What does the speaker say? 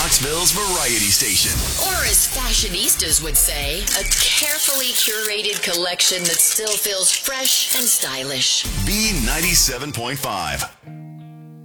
Knoxville's variety station. Or as fashionistas would say, a carefully curated collection that still feels fresh and stylish. B97.5.